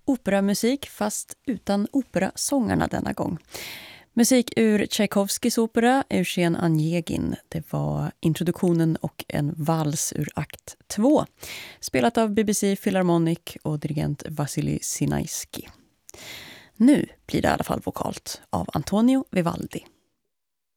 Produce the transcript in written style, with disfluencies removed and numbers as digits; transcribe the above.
operamusik fast utan operasångarna denna gång. Musik ur Tchaikovskys opera Eugen Onegin. Det var introduktionen och en vals ur akt 2. Spelat av BBC Philharmonic och dirigent Vassily Sinaisky. Nu blir det i alla fall vokalt av Antonio Vivaldi.